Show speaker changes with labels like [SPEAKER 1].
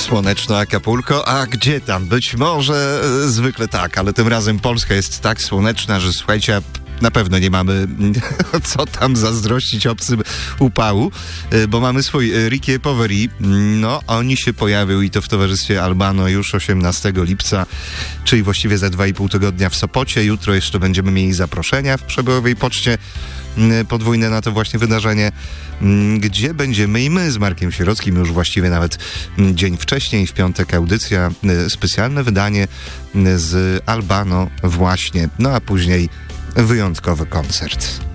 [SPEAKER 1] Słoneczno Acapulco, a gdzie tam? Być może zwykle tak, ale tym razem Polska jest tak słoneczna, że słuchajcie, na pewno nie mamy co tam zazdrościć obcym upału, bo mamy swój Ricky Poveri. No, oni się pojawią i to w towarzystwie Albano już 18 lipca, czyli właściwie za 2,5 tygodnia w Sopocie. Jutro jeszcze będziemy mieli zaproszenia w Przebojowej Poczcie podwójne na to właśnie wydarzenie, gdzie będziemy i my z Markiem Sierockim już właściwie nawet dzień wcześniej, w piątek audycja, specjalne wydanie z Albano właśnie, no a później wyjątkowy koncert.